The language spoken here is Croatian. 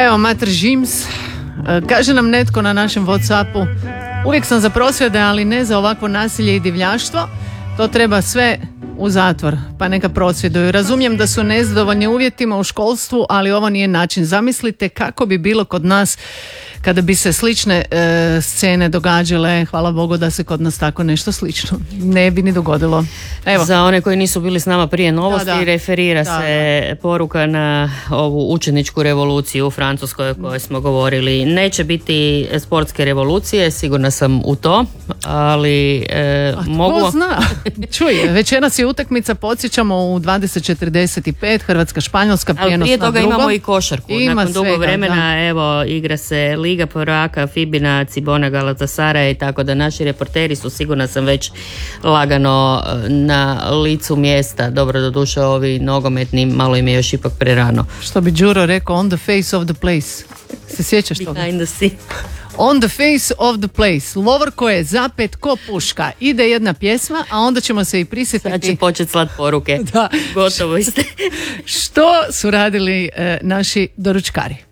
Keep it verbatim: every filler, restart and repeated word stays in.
Evo, Mater Žims, kaže nam netko na našem WhatsAppu, uvijek sam za prosvjede, ali ne za ovakvo nasilje i divljaštvo. To treba sve u zatvor, pa neka prosvjeduju. Razumijem da su nezadovoljni uvjetima u školstvu, ali ovo nije način. Zamislite kako bi bilo kod nas kada bi se slične e, scene događale. Hvala Bogu da se kod nas tako nešto slično ne bi ni dogodilo. Evo. Za one koji nisu bili s nama prije novosti, da, da. referira da, se da. poruka na ovu učeničku revoluciju u Francuskoj o kojoj smo govorili. Neće biti sportske revolucije, sigurna sam u to, ali e, A mogu... Tko zna? Čuj, večeras je utakmica, podsjećamo, u dvadeset četrdeset pet, Hrvatska-Španjolska, prijenos na drugo. Ali prije toga imamo i košarku. Ima Nakon dugo svega, vremena, da. evo, igra se Liga prvaka, Fibina, Cibona, Galatasaray, i tako da naši reporteri su, sigurno sam, već lagano na licu mjesta. Dobro, doduše ovi nogometni, malo im je još ipak prerano. Što bi Đuro rekao, on the face of the place. Se sjećaš toga? Behind the scene. On the face of the place. Lovorko je zapet ko puška. Ide jedna pjesma, a onda ćemo se i prisjetiti. Sad će početi slat poruke. Da. Gotovo ste. Što su radili e, naši doručkari?